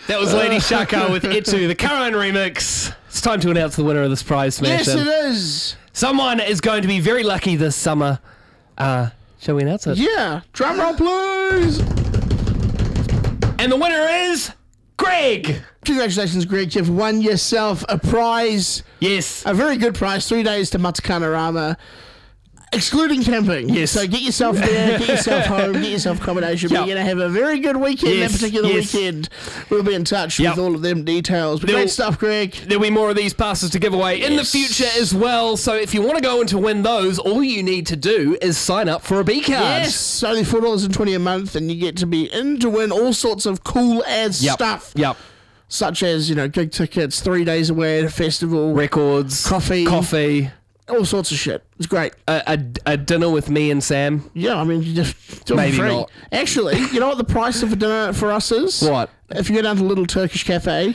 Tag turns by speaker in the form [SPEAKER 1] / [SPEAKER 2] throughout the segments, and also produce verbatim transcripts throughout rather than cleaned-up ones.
[SPEAKER 1] That was Lady Shaka with Etu, the Caroline remix. It's time to announce the winner of this prize, Smash.
[SPEAKER 2] Yes, it is.
[SPEAKER 1] Someone is going to be very lucky this summer. Uh, shall we announce it?
[SPEAKER 2] Yeah. Drum roll, please.
[SPEAKER 1] And the winner is Greg.
[SPEAKER 2] Congratulations, Greg. You've won yourself a prize.
[SPEAKER 1] Yes.
[SPEAKER 2] A very good prize. Three days to Matakanarama. Excluding camping.
[SPEAKER 1] Yes.
[SPEAKER 2] So get yourself there, get yourself home, get yourself accommodation.
[SPEAKER 1] Yep.
[SPEAKER 2] We're going to have a very good weekend
[SPEAKER 1] Yes,
[SPEAKER 2] that particular
[SPEAKER 1] yes.
[SPEAKER 2] weekend. We'll be in touch
[SPEAKER 1] Yep.
[SPEAKER 2] with all of them details. But
[SPEAKER 1] There'll-
[SPEAKER 2] great stuff, Greg.
[SPEAKER 1] There'll be more of these passes to give away in the
[SPEAKER 2] Yes.
[SPEAKER 1] future as well. So if you want to go and to win those, all you need to do is sign up for a B card.
[SPEAKER 2] Yes, only four dollars and twenty a month, and you get to be in to win all sorts of cool ass
[SPEAKER 1] Yep.
[SPEAKER 2] stuff.
[SPEAKER 1] Yep.
[SPEAKER 2] Such as, you know, gig tickets, three days away at a festival,
[SPEAKER 1] Records.
[SPEAKER 2] Coffee.
[SPEAKER 1] Coffee.
[SPEAKER 2] all sorts of shit. It's great.
[SPEAKER 1] A, a, a dinner with me and Sam.
[SPEAKER 2] Yeah, I mean, you just do it
[SPEAKER 1] Maybe
[SPEAKER 2] for free.
[SPEAKER 1] not.
[SPEAKER 2] Actually, you know what the price of a dinner for us is?
[SPEAKER 1] What?
[SPEAKER 2] If you go down to Little Turkish Cafe,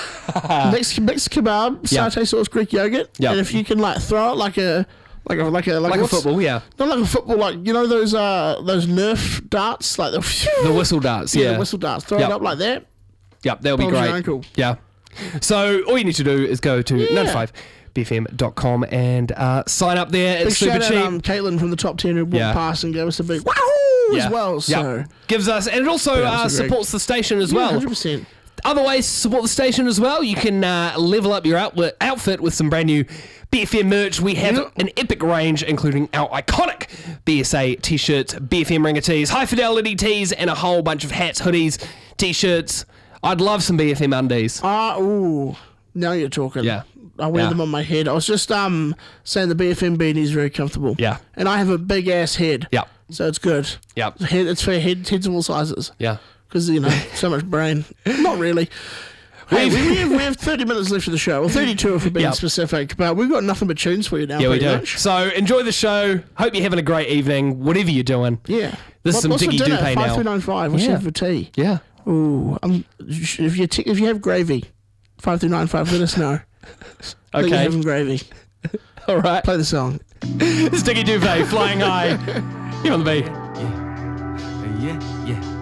[SPEAKER 2] mixed, mixed kebab,
[SPEAKER 1] Yeah.
[SPEAKER 2] satay sauce, Greek yogurt,
[SPEAKER 1] Yeah.
[SPEAKER 2] and if you can like throw it like a like a like a like,
[SPEAKER 1] Like a
[SPEAKER 2] what's-
[SPEAKER 1] football, yeah.
[SPEAKER 2] not like a football, like you know those uh those Nerf darts, like the
[SPEAKER 1] The whistle darts,
[SPEAKER 2] yeah,
[SPEAKER 1] yeah.
[SPEAKER 2] the whistle darts. Throw
[SPEAKER 1] Yep.
[SPEAKER 2] it up like that.
[SPEAKER 1] Yep, that'll be
[SPEAKER 2] Hold your
[SPEAKER 1] great.
[SPEAKER 2] ankle.
[SPEAKER 1] Yeah. So all you need to do is go to
[SPEAKER 2] Yeah.
[SPEAKER 1] ninety-five b f m dot com and uh, sign up there.
[SPEAKER 2] Big
[SPEAKER 1] It's super
[SPEAKER 2] shout out
[SPEAKER 1] cheap.
[SPEAKER 2] um, Caitlin from the top ten who walked
[SPEAKER 1] Yeah.
[SPEAKER 2] past and gave us a big wahoo
[SPEAKER 1] Yeah.
[SPEAKER 2] as well.
[SPEAKER 1] Yep.
[SPEAKER 2] So
[SPEAKER 1] Gives us, and it also
[SPEAKER 2] Yeah,
[SPEAKER 1] uh,
[SPEAKER 2] that's a great-
[SPEAKER 1] supports the station as
[SPEAKER 2] yeah,
[SPEAKER 1] well.
[SPEAKER 2] one hundred percent.
[SPEAKER 1] Other ways to support the station as well, you can uh, level up your outlet, outfit with some brand new B F M merch. We have
[SPEAKER 2] Yep.
[SPEAKER 1] an epic range, including our iconic B S A t-shirts, B F M ringer tees, high fidelity tees, and a whole bunch of hats, hoodies, t-shirts. I'd love some B F M undies.
[SPEAKER 2] Ah, ooh. Now you're talking.
[SPEAKER 1] Yeah.
[SPEAKER 2] I wear
[SPEAKER 1] Yeah.
[SPEAKER 2] them on my head. I was just um saying the B F M beanie is very comfortable.
[SPEAKER 1] Yeah.
[SPEAKER 2] And I have a big ass head.
[SPEAKER 1] Yeah.
[SPEAKER 2] So it's good.
[SPEAKER 1] Yeah.
[SPEAKER 2] It's, head, it's for head, heads of all sizes.
[SPEAKER 1] Yeah.
[SPEAKER 2] Because, you know, so much brain. Not really. Hey, we, we, have, we have thirty minutes left of the show. Well, thirty-two if we're being
[SPEAKER 1] Yep.
[SPEAKER 2] specific. But we've got nothing but tunes for you now.
[SPEAKER 1] Yeah, we
[SPEAKER 2] pretty
[SPEAKER 1] do.
[SPEAKER 2] much.
[SPEAKER 1] So enjoy the show. Hope you're having a great evening, whatever you're doing.
[SPEAKER 2] Yeah.
[SPEAKER 1] This is some
[SPEAKER 2] what's for
[SPEAKER 1] Diggy
[SPEAKER 2] dinner?
[SPEAKER 1] Dupe now.
[SPEAKER 2] five three nine five. What's
[SPEAKER 1] Yeah.
[SPEAKER 2] yeah. for tea?
[SPEAKER 1] Yeah.
[SPEAKER 2] Ooh. Um, if, you t- if you have gravy, five three nine five, let us know. That you're
[SPEAKER 1] Okay.
[SPEAKER 2] having gravy.
[SPEAKER 1] All right.
[SPEAKER 2] Play the song.
[SPEAKER 1] Sticky Duvet, flying high. You're on the beat.
[SPEAKER 3] Yeah, yeah.